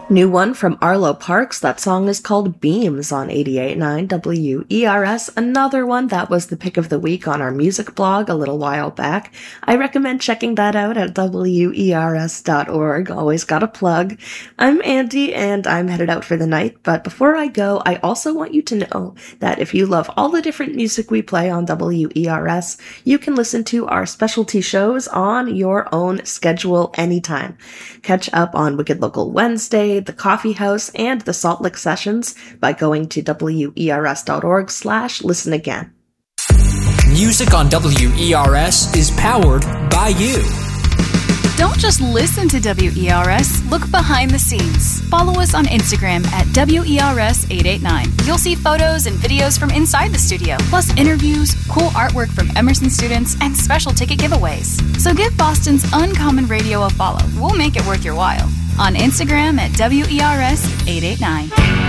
New one from Arlo Parks. That song is called Beams on 88.9 WERS. Another one that was the pick of the week on our music blog a little while back. I recommend checking that out at WERS.org. Always got a plug. I'm Andy and I'm headed out for the night, but before I go, I also want you to know that if you love all the different music we play on WERS, you can listen to our specialty shows on your own schedule anytime. Catch up on Wicked Local Wednesday, The Coffee House, and the Salt Lick Sessions by going to wers.org/listen again. Music on WERS is powered by you. Don't just listen to WERS, look behind the scenes. Follow us on Instagram at WERS889. You'll see photos and videos from inside the studio, plus interviews, cool artwork from Emerson students, and special ticket giveaways. So give Boston's Uncommon Radio a follow. We'll make it worth your while. On Instagram at WERS889.